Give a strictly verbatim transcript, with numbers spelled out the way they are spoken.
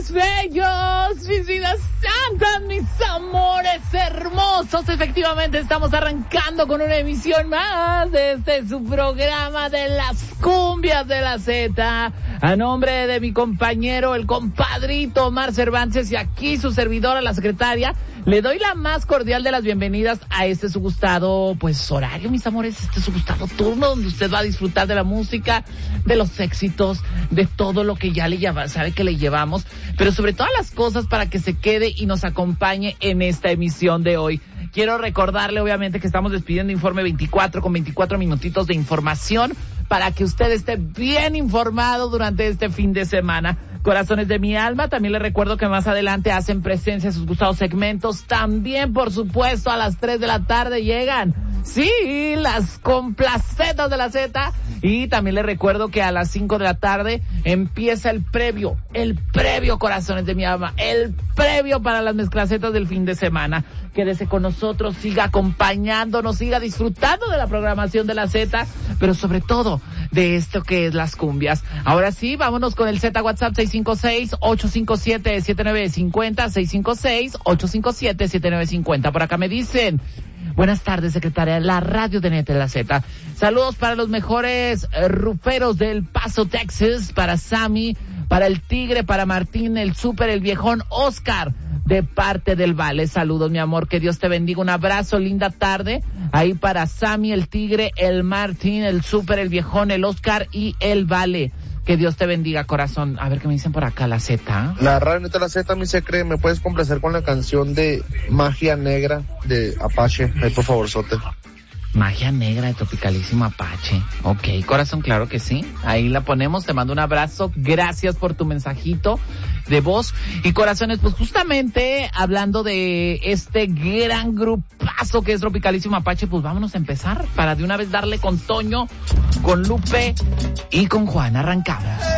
mis bellos, mis vidas santas, mis amores hermosos. Efectivamente, estamos arrancando con una emisión más de este su programa de las cumbias de la Z. A nombre de mi compañero, el compadrito Omar Cervantes, y aquí su servidora, la secretaria, le doy la más cordial de las bienvenidas a este su gustado, pues, horario, mis amores, este su gustado turno, donde usted va a disfrutar de la música, de los éxitos, de todo lo que ya le lleva, sabe que le llevamos, pero sobre todas las cosas para que se quede y nos acompañe en esta emisión de hoy. Quiero recordarle, obviamente, que estamos despidiendo Informe veinticuatro con veinticuatro minutitos de información para que usted esté bien informado durante este fin de semana. Corazones de mi alma, también le recuerdo que más adelante hacen presencia sus gustados segmentos. También, por supuesto, a las tres de la tarde llegan, sí, las complacetas de la Z. Y también le recuerdo que a las cinco de la tarde empieza el previo, el previo, corazones de mi alma, el previo para las mezclacetas del fin de semana. Quédese con nosotros, siga acompañándonos, siga disfrutando de la programación de la Z, pero sobre todo de esto que es las cumbias. Ahora sí, vámonos con el Z WhatsApp seis cinco seis, ocho cinco siete, siete nueve cinco cero, seis cinco seis, ocho cinco siete, siete nueve cinco cero. Por acá me dicen: buenas tardes, secretaria, la radio de Neta de la Z. Saludos para los mejores eh, ruferos del Paso, Texas, para Sammy, para el Tigre, para Martín, el Súper, el Viejón, Oscar, de parte del Vale. Saludos, mi amor, que Dios te bendiga. Un abrazo, linda tarde. Ahí para Sammy, el Tigre, el Martín, el Súper, el Viejón, el Oscar y el Vale. Que Dios te bendiga, corazón. A ver qué me dicen por acá, la Z. La radio Neta de la Z, mi secre, ¿me puedes complacer con la canción de Magia Negra de Apache? Ahí, por favor, Sote. Magia Negra de Tropicalísimo Apache. Ok, corazón, claro que sí. Ahí la ponemos, te mando un abrazo. Gracias por tu mensajito de voz. Y corazones, pues justamente hablando de este gran grupazo que es Tropicalísimo Apache, pues vámonos a empezar para de una vez darle con Toño, con Lupe y con Juan. Arrancamos.